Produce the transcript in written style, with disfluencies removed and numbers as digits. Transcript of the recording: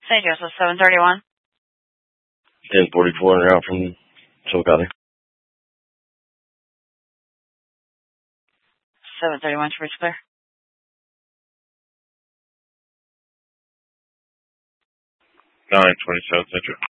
St. Joseph, 731. 1044 and out from Chillicothe. 731 to reach clear. 927 Central.